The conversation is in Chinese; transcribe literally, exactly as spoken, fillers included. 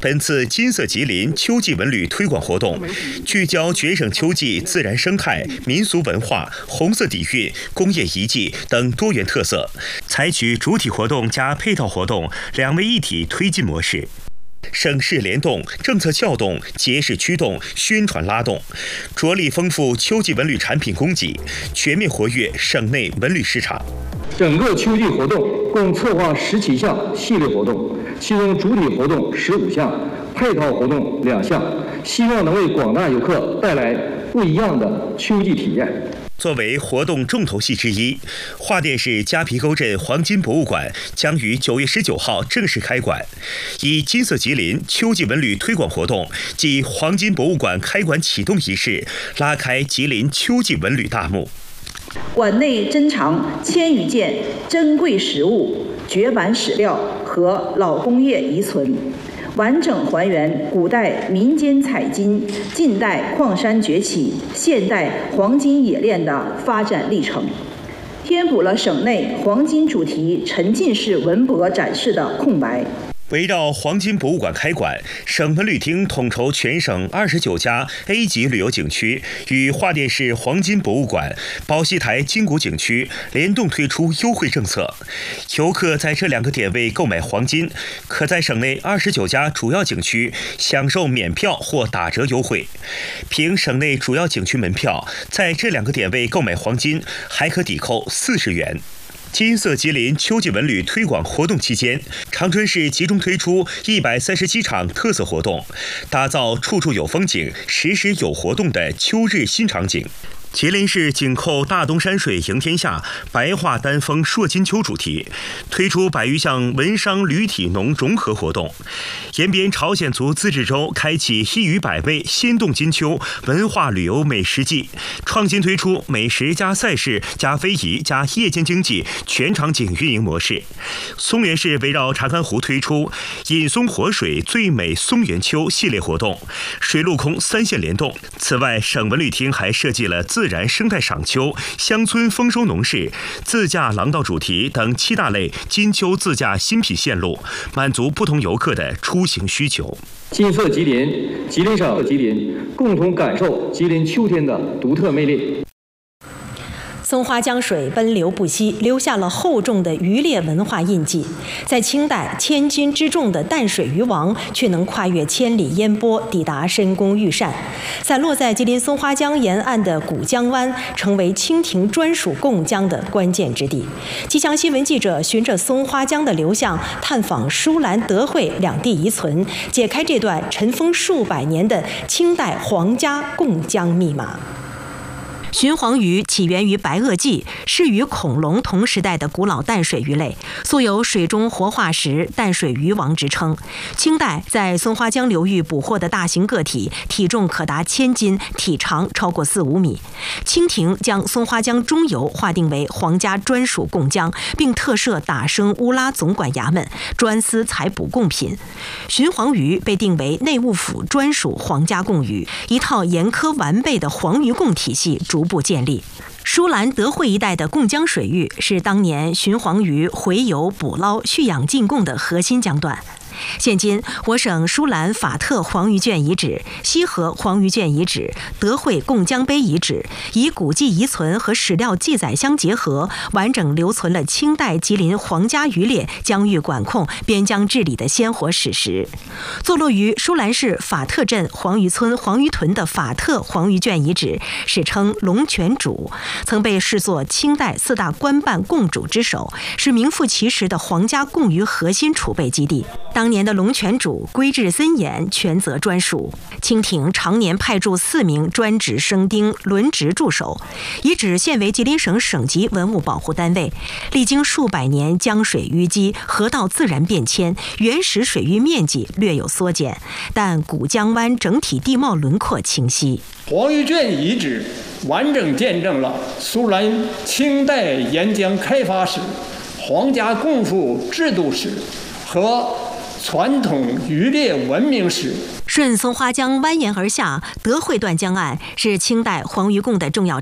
本次金色吉林秋季文旅推广活动，聚焦决省秋季自然生态、民俗文化、红色底蕴、工业遗迹等多元特色，采取主体活动加配套活动两位一体推进模式。省市联动、政策撬动、节势驱动、宣传拉动，着力丰富秋季文旅产品供给，全面活跃省内文旅市场。 整个秋季活动共策划十七项系列活动，其中主体活动十五项，配套活动两项，希望能为广大游客带来不一样的秋季体验。 作为活动重头戏之一，桦甸市夹皮沟镇黄金博物馆将于九月十九号正式开馆，以金色吉林秋季文旅推广活动暨黄金博物馆开馆启动仪式，拉开吉林秋季文旅大幕。 馆内珍藏千余件珍贵实物、绝版史料和老工业遗存，完整还原古代民间采金、近代矿山崛起、现代黄金冶炼的发展历程，填补了省内黄金主题沉浸式文博展示的空白。 围绕黄金博物馆开馆，省文旅厅统筹全省二十九家 A 级旅游景区与桦甸市黄金博物馆、宝溪台金谷景区联动推出优惠政策。游客在这两个点位购买黄金，可在省内二十九家主要景区享受免票或打折优惠。凭省内主要景区门票，在这两个点位购买黄金，还可抵扣四十元。金色吉林秋季文旅推广活动期间，长春市集中推出一百三十七场特色活动，打造处处有风景、时时有活动的秋日新场景。吉林市紧扣大东山水迎天下、白桦丹枫烁金秋主题，推出百余项文商旅体农融合活动。延边朝鲜族自治州开启一隅百味鲜动金秋文化旅游美食季，创新推出美食加赛事加非遗加夜间经济全场景运营模式。松原市围绕查干湖推出饮松活水最美松原秋系列活动，水陆空三线联动。此外，省文旅厅还设计了自然生态赏秋、乡村丰收农事、自驾廊道主题等七大类金秋自驾新品线路，满足不同游客的出行需求。 金色吉林、吉林省吉林共同感受吉林秋天的独特魅力。 松花江水奔流不息，留下了厚重的渔猎文化印记。在清代，千斤之重的淡水鱼王却能跨越千里烟波，抵达深宫御膳。散落在吉林松花江沿岸的古江湾，成为清廷专属贡江的关键之地。吉祥新闻记者循着松花江的流向，探访舒兰、德惠两地遗存，解开这段尘封数百年的清代皇家贡江密码。鲟黄鱼起源于白垩纪，是与恐龙同时代的古老淡水鱼类，素有水中活化石、淡水鱼王之称。清代在松花江流域捕获的大型个体，体重可达千斤，体长超过四五米。清廷将松花江中游划定为皇家专属贡江，并特设打生乌拉总管衙门，专司采捕贡品。鲟黄鱼被定为内务府专属皇家贡鱼，一套严苛完备的黄鱼贡体系逐步建立。舒兰、德惠一带的贡江水域是当年鲟黄鱼洄游、捕捞、蓄养进贡的核心江段。现今，我省舒兰法特黄鱼圈遗址、西河黄鱼圈遗址、德惠贡江碑遗址，以古迹遗存和史料记载相结合，完整留存了清代吉林皇家渔猎、疆域管控、边疆治理的鲜活史实。坐落于舒兰市法特镇黄鱼村黄鱼屯的法特黄鱼圈遗址，史称龙泉渚，曾被视作清代四大官办贡主之首，是名副其实的皇家贡鱼核心储备基地。当年的龙泉渚规制森严，权责专属。清廷常年派驻四名专职生丁轮值驻守，遗址现为吉林省省级文物保护单位。历经数百年江水淤积、河道自然变迁，原始水域面积略有缩减，但古江湾整体地貌轮廓清晰。 黄鱼圈遗址完整见证了苏兰清代沿江开发史、皇家贡赋制度史和传统渔猎文明史。 顺松花江蜿蜒而下，德惠段江岸是清代黄鱼贡的重要